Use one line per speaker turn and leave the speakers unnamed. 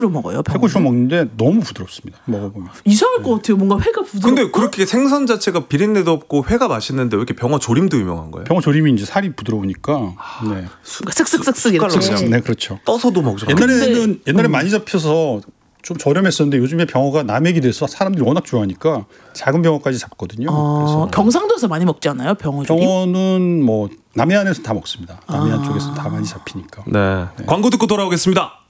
먹어요.
회고식으로 먹는데 너무 부드럽습니다. 먹어보면
이상할 것 같아요. 뭔가 회가 부드럽고.
근데 그렇게 생선 자체가 비린내도 없고 회가 맛있는데 왜 이렇게 병어 조림도 유명한 거예요?
병어 조림이 이제 살이 부드러우니까. 네.
슥슥슥슥 이렇게.
그냥
네, 그렇죠.
떠서도 먹죠.
옛날에 많이 잡혀서 좀 저렴했었는데 요즘에 병어가 남획이 돼서 사람들이 워낙 좋아하니까 작은 병어까지 잡거든요. 그래서
경상도에서 많이 먹지 않아요? 병어 조림?
병어는 뭐 남해안에서 다 먹습니다. 남해안 쪽에서 다 많이 잡히니까.
네. 광고 듣고 돌아오겠습니다.